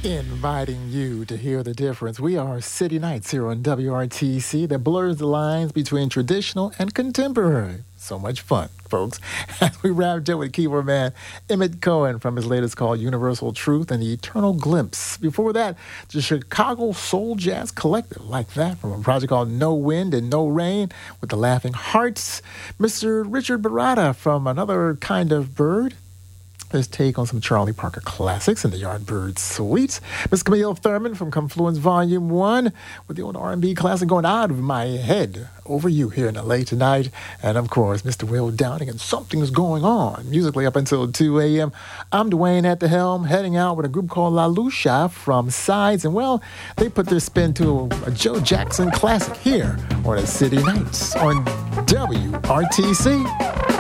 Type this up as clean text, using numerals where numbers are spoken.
Inviting you to hear the difference. We are City Nights here on WRTC that blurs the lines between traditional and contemporary. So much fun, folks. As we wrapped up with keyboard man Emmett Cohen from his latest called Universal Truth and the Eternal Glimpse. Before that, the Chicago Soul Jazz Collective, like that, from a project called No Wind and No Rain with the Laughing Hearts. Mr. Richard Baratta from Another Kind of Bird. His take on some Charlie Parker classics in the Yardbird Suite. Miss Camille Thurman from Confluence Volume 1 with the old R&B classic Going Out of My Head Over You here in LA tonight. And of course, Mr. Will Downing and Something's Going On musically up until 2 a.m. I'm Dwayne at the helm, heading out with a group called La Lucia from Sides. And well, they put their spin to a Joe Jackson classic here on a City Nights on WRTC.